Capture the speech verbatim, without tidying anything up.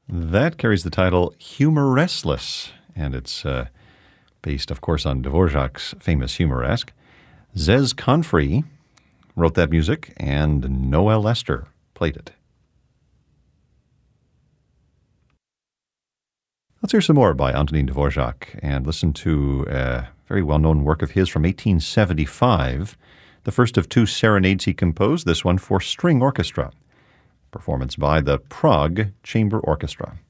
That carries the title Humoressless, and it's uh, based, of course, on Dvorak's famous Humoresque. Zez Confrey wrote that music, and Noel Lester played it. Let's hear some more by Antonin Dvorak and listen to a very well-known work of his from eighteen seventy-five, the first of two serenades he composed, this one for string orchestra. Performance by the Prague Chamber Orchestra.